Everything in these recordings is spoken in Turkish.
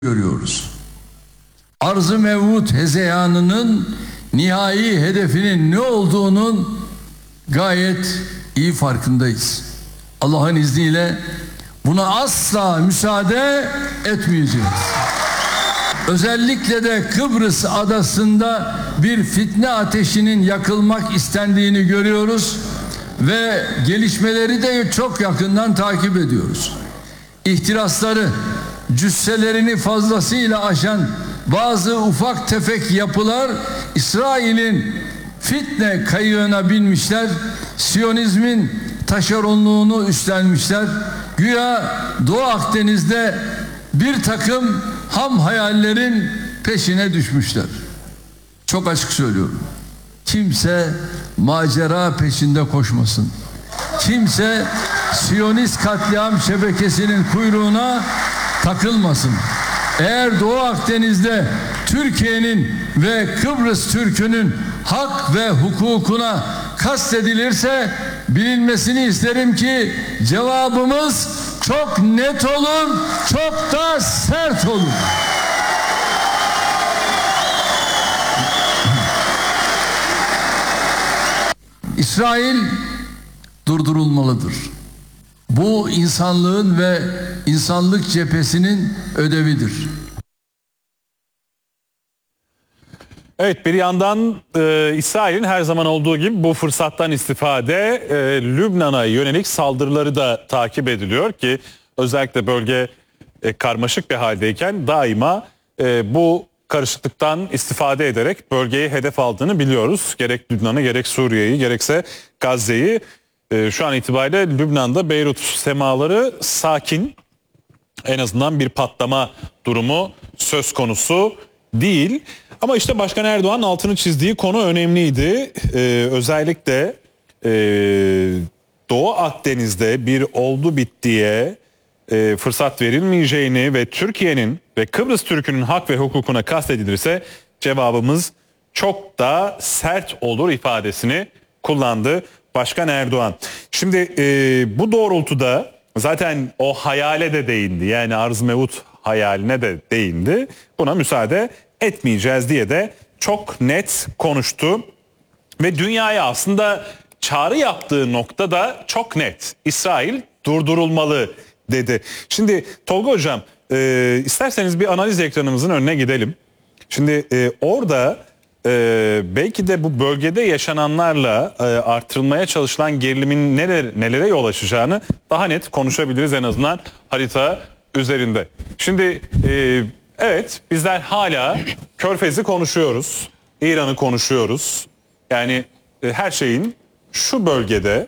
görüyoruz. Arz-ı mevut hezeyanının nihai hedefinin ne olduğunun gayet iyi farkındayız. Allah'ın izniyle buna asla müsaade etmeyeceğiz. Özellikle de Kıbrıs adasında bir fitne ateşinin yakılmak istendiğini görüyoruz ve gelişmeleri de çok yakından takip ediyoruz. İhtirasları, cüsselerini fazlasıyla aşan bazı ufak tefek yapılar İsrail'in fitne kayığına binmişler, Siyonizmin taşeronluğunu üstlenmişler. Güya Doğu Akdeniz'de bir takım ham hayallerin peşine düşmüşler. Çok açık söylüyorum. Kimse macera peşinde koşmasın. Kimse Siyonist katliam şebekesinin kuyruğuna takılmasın. Eğer Doğu Akdeniz'de Türkiye'nin ve Kıbrıs Türk'ünün hak ve hukukuna kastedilirse bilinmesini isterim ki cevabımız çok net olur, çok da sert olur. İsrail durdurulmalıdır. Bu insanlığın ve insanlık cephesinin ödevidir. Evet, bir yandan İsrail'in her zaman olduğu gibi bu fırsattan istifade Lübnan'a yönelik saldırıları da takip ediliyor ki özellikle bölge karmaşık bir haldeyken daima bu karışıklıktan istifade ederek bölgeyi hedef aldığını biliyoruz. Gerek Lübnan'ı, gerek Suriye'yi, gerekse Gazze'yi. Şu an itibariyle Lübnan'da Beyrut semaları sakin. En azından bir patlama durumu söz konusu değil. Ama işte Başkan Erdoğan'ın altını çizdiği konu önemliydi. Özellikle Doğu Akdeniz'de bir oldu bittiye fırsat verilmeyeceğini ve Türkiye'nin ve Kıbrıs Türk'ünün hak ve hukukuna kastedilirse cevabımız çok da sert olur ifadesini kullandı Başkan Erdoğan. Şimdi bu doğrultuda zaten o hayale de değindi. Yani arz-ı mevut hayaline de değindi. Buna müsaade etmeyeceğiz diye de çok net konuştu. Ve dünyaya aslında çağrı yaptığı nokta da çok net. İsrail durdurulmalı dedi. Şimdi Tolga Hocam isterseniz bir analiz ekranımızın önüne gidelim. Şimdi orada belki de bu bölgede yaşananlarla artırılmaya çalışılan gerilimin nelere yol açacağını daha net konuşabiliriz en azından harita üzerinde. Şimdi evet, bizler hala Körfez'i konuşuyoruz, İran'ı konuşuyoruz. Yani her şeyin şu bölgede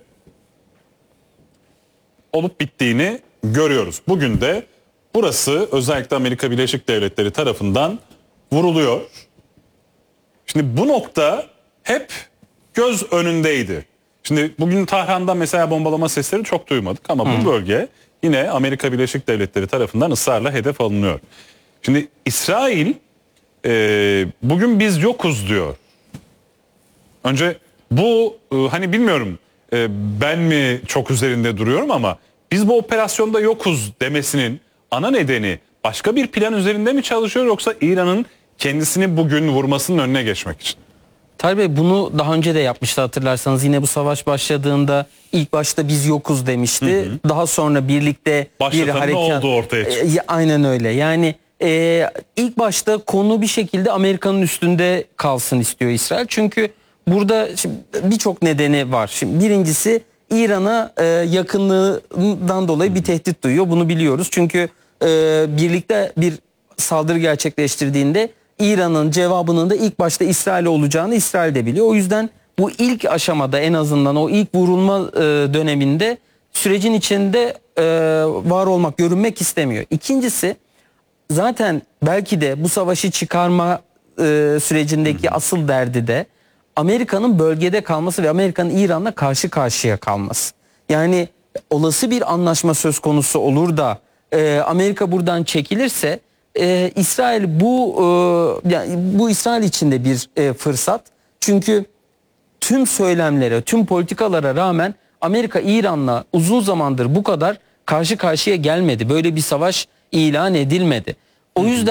olup bittiğini görüyoruz. Bugün de burası özellikle Amerika Birleşik Devletleri tarafından vuruluyor. Şimdi bu nokta hep göz önündeydi. Şimdi bugün Tahran'da mesela bombalama sesleri çok duymadık ama bu bölge yine Amerika Birleşik Devletleri tarafından ısrarla hedef alınıyor. Şimdi İsrail bugün biz yokuz diyor. Önce bu hani bilmiyorum ben mi çok üzerinde duruyorum ama biz bu operasyonda yokuz demesinin ana nedeni başka bir plan üzerinde mi çalışıyor yoksa İran'ın kendisini bugün vurmasının önüne geçmek için? Tabii Bey, bunu daha önce de yapmıştı hatırlarsanız. Yine bu savaş başladığında ilk başta biz yokuz demişti. Daha sonra birlikte bir harekat oldu ortaya çıktı. Aynen öyle. Yani ilk başta konu bir şekilde Amerika'nın üstünde kalsın istiyor İsrail. Çünkü burada birçok nedeni var. Şimdi birincisi İran'a yakınlığından dolayı bir tehdit duyuyor. Bunu biliyoruz. Çünkü birlikte bir saldırı gerçekleştirdiğinde İran'ın cevabının da ilk başta İsrail olacağını İsrail de biliyor. O yüzden bu ilk aşamada, en azından o ilk vurulma döneminde sürecin içinde var olmak, görünmek istemiyor. İkincisi, zaten belki de bu savaşı çıkarma sürecindeki asıl derdi de Amerika'nın bölgede kalması ve Amerika'nın İran'la karşı karşıya kalması. Yani olası bir anlaşma söz konusu olur da Amerika buradan çekilirse İsrail bu İsrail için de bir fırsat. Çünkü tüm söylemlere, tüm politikalara rağmen Amerika İran'la uzun zamandır bu kadar karşı karşıya gelmedi. Böyle bir savaş ilan edilmedi. O yüzden